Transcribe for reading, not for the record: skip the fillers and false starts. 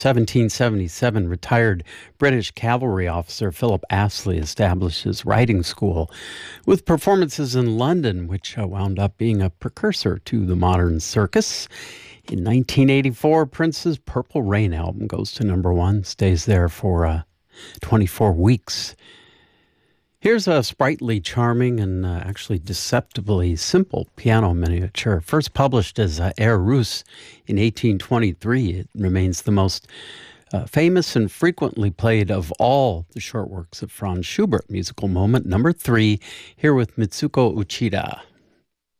1777, retired British cavalry officer Philip Astley established his riding school with performances in London, which wound up being a precursor to the modern circus. In 1984, Prince's Purple Rain album goes to number one, stays there for 24 weeks. Here's a sprightly, charming, and actually deceptively simple piano miniature. First published as Air Russe in 1823, it remains the most famous and frequently played of all the short works of Franz Schubert. Musical moment number 3, here with Mitsuko Uchida.